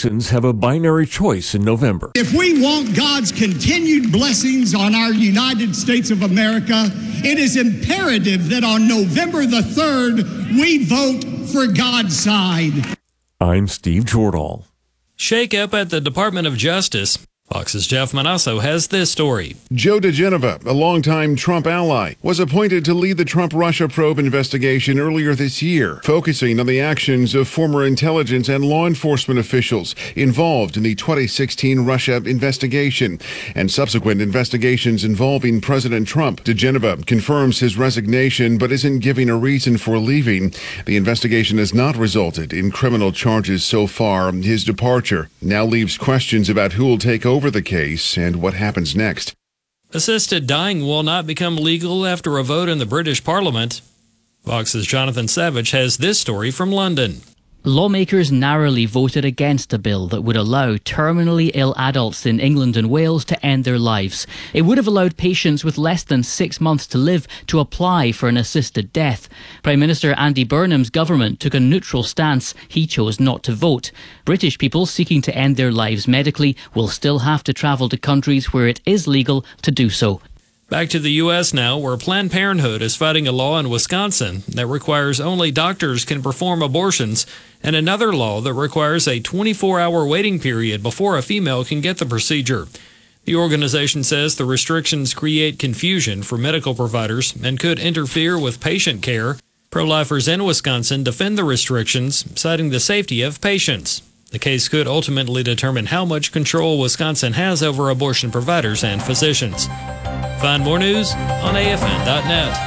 citizens have a binary choice in November. If we want God's continued blessings on our United States of America, it is imperative that on November the 3rd, we vote for God's side. I'm Steve Jordahl. Shake-up at the Department of Justice. Fox's Jeff Manasso has this story. Joe diGenova, a longtime Trump ally, was appointed to lead the Trump-Russia probe investigation earlier this year, focusing on the actions of former intelligence and law enforcement officials involved in the 2016 Russia investigation and subsequent investigations involving President Trump. diGenova confirms his resignation but isn't giving a reason for leaving. The investigation has not resulted in criminal charges so far. His departure now leaves questions about who will take over the case and what happens next. Assisted dying will not become legal after a vote in the British Parliament. Fox's Jonathan Savage has this story from London. Lawmakers narrowly voted against a bill that would allow terminally ill adults in England and Wales to end their lives. It would have allowed patients with less than 6 months to live to apply for an assisted death. Prime Minister Andy Burnham's government took a neutral stance. He chose not to vote. British people seeking to end their lives medically will still have to travel to countries where it is legal to do so. Back to the U.S. now, where Planned Parenthood is fighting a law in Wisconsin that requires only doctors can perform abortions, and another law that requires a 24-hour waiting period before a female can get the procedure. The organization says the restrictions create confusion for medical providers and could interfere with patient care. Pro-lifers in Wisconsin defend the restrictions, citing the safety of patients. The case could ultimately determine how much control Wisconsin has over abortion providers and physicians. Find more news on AFN.net.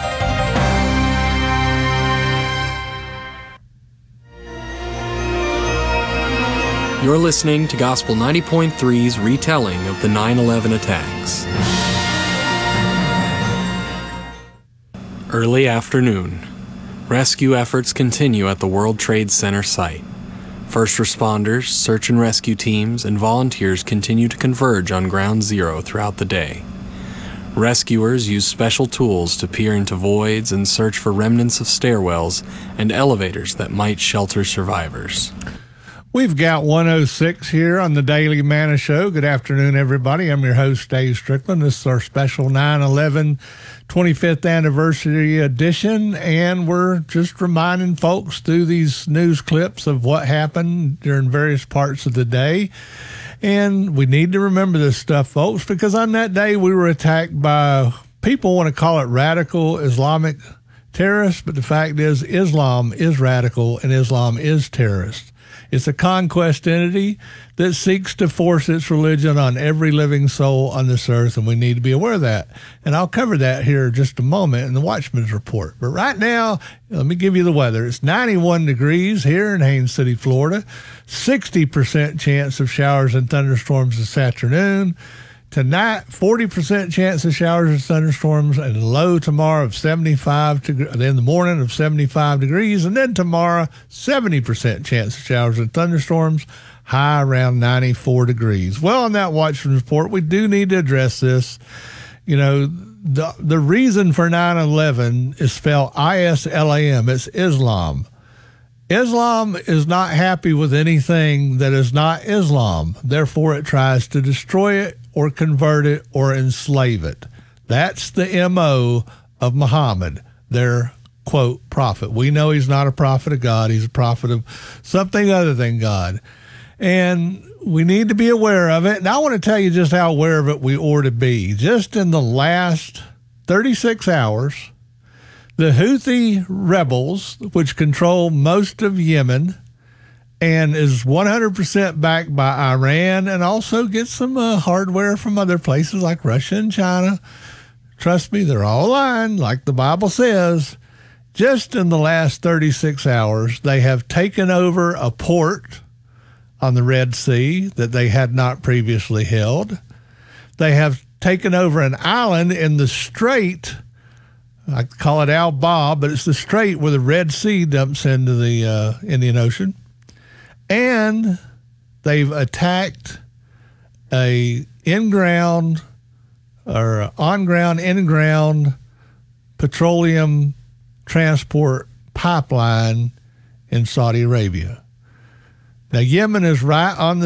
You're listening to Gospel 90.3's retelling of the 9/11 attacks. Early afternoon. Rescue efforts continue at the World Trade Center site. First responders, search and rescue teams, and volunteers continue to converge on Ground Zero throughout the day. Rescuers use special tools to peer into voids and search for remnants of stairwells and elevators that might shelter survivors. We've got 106 here on the Daily Manna Show. Good afternoon, everybody. I'm your host, Dave Strickland. This is our special 9/11 25th anniversary edition, and we're just reminding folks through these news clips of what happened during various parts of the day. And we need to remember this stuff, folks, because on that day we were attacked by, people want to call it radical Islamic terrorists, but the fact is Islam is radical and Islam is terrorist. It's a conquest entity that seeks to force its religion on every living soul on this earth, and we need to be aware of that. And I'll cover that here in just a moment in the Watchman's Report. But right now, let me give you the weather. It's 91 degrees here in Haines City, Florida. 60% chance of showers and thunderstorms this afternoon. Tonight, 40% chance of showers and thunderstorms, and low tomorrow of 75, in the morning of 75 degrees, and then tomorrow, 70% chance of showers and thunderstorms, high around 94 degrees. Well, on that Watchman Report, we do need to address this. You know, the reason for 9/11 is spelled ISLAM. It's Islam. Islam is not happy with anything that is not Islam. Therefore, it tries to destroy it or convert it or enslave it. That's the MO of Muhammad, their, quote, prophet. We know he's not a prophet of God. He's a prophet of something other than God. And we need to be aware of it. And I want to tell you just how aware of it we ought to be. Just in the last 36 hours, the Houthi rebels, which control most of Yemen and is 100% backed by Iran, and also gets some hardware from other places like Russia and China. Trust me, they're all aligned, like the Bible says. Just in the last 36 hours, they have taken over a port on the Red Sea that they had not previously held. They have taken over an island in the strait. I call it Al-Bab, but it's the strait where the Red Sea dumps into the Indian Ocean. And they've attacked a on-ground, in-ground petroleum transport pipeline in Saudi Arabia. Now, Yemen is right on the